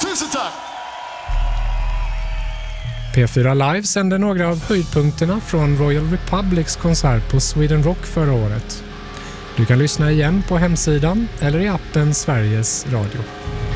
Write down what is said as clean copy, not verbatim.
Tusen tack! P4 Live sänder några av höjdpunkterna från Royal Republics konsert på Sweden Rock förra året. Du kan lyssna igen på hemsidan eller i appen Sveriges Radio.